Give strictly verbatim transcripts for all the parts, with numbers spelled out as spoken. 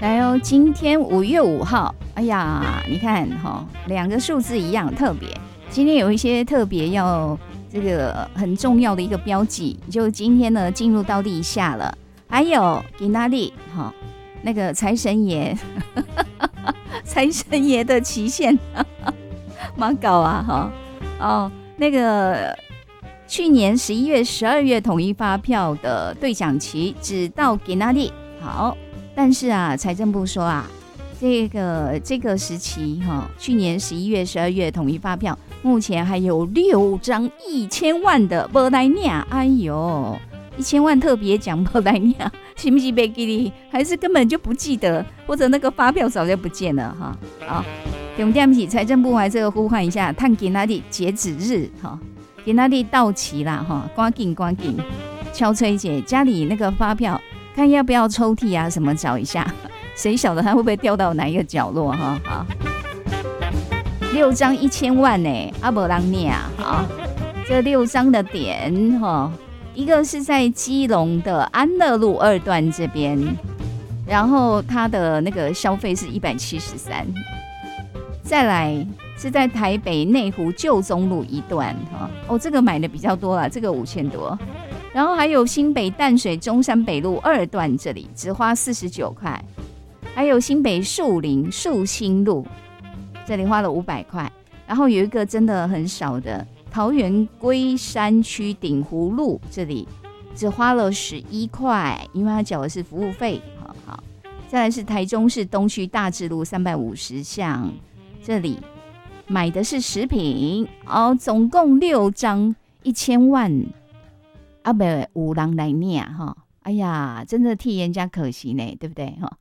来哦，今天五月五号，哎呀，你看哈、哦，两个数字一样特别。今天有一些特别要这个很重要的一个标记，就今天呢进入到立夏了。还有给哪里哈，那个财神爷，财神爷的期限，蛮搞啊哈哦，那个去年十一月、十二月统一发票的兑奖期只到给哪里好。但是啊，财政部说啊，这个这个时期哈、哦，去年十一月、十二月统一发票，目前还有六张一千万的没来念，哎呦，一千万特别奖没来念，是不是没记哩？还是根本就不记得，或者那个发票早就不见了哈？好，重点是财政部还是呼唤一下，看给哪里截止日哈，给哪里到期啦哈，赶紧赶紧，敲崔姐家里那个发票。看要不要抽屉啊什么找一下，谁晓得它会不会掉到哪一个角落哈？好，六张一千万呢，阿伯朗念啊，好，这六张的点哈，一个是在基隆的安乐路二段这边，然后它的那个消费是一百七十三，再来是在台北内湖旧中路一段哈，哦，这个买的比较多啦，这个五千多。然后还有新北淡水中山北路二段这里只花四十九块，还有新北树林树新路这里花了五百块，然后有一个真的很少的桃园龟山区鼎湖路这里只花了十一块，因为他缴的是服务费。好好，再来是台中市东区大智路三百五十巷这里买的是食品，哦，总共六张一千万。啊，不，有人来念哈，哎呀，真的替人家可惜呢，对不对哈？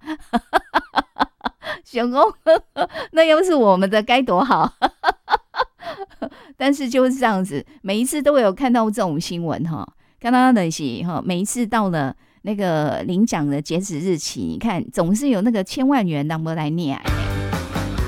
想说那要是我们的该多好，但是就是这样子，每一次都会有看到这种新闻哈。刚刚的是哈，每一次到了那个领奖的截止日期，你看总是有那个千万元人没来念。